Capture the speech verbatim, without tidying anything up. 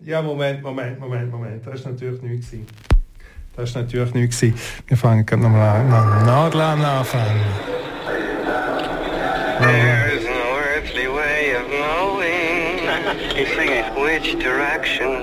Ja, Moment, Moment, Moment, Moment. Das war natürlich nichts. Das war natürlich nichts. Wir fangen gerade nochmal an. Nadel am Anfang. There's no earthly way of knowing which direction